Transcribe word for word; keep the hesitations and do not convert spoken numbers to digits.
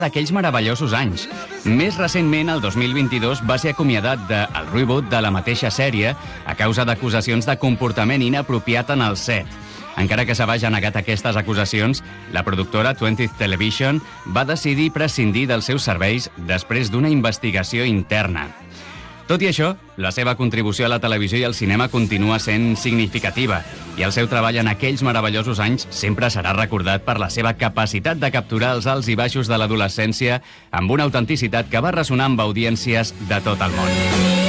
d'aquells meravellosos anys. Més recentment, el dos mil vint-i-dos, va ser acomiadat del reboot de la mateixa sèrie a causa d'acusacions de comportament inapropiat en el set. Encara que se vagi negat aquestes acusacions, la productora twentieth Television va decidir prescindir dels seus serveis després d'una investigació interna. Tot i això, la seva contribució a la televisió i al cinema continua sent significativa i el seu treball en aquells meravellosos anys sempre serà recordat per la seva capacitat de capturar els alts i baixos de l'adolescència amb una autenticitat que va ressonar amb audiències de tot el món.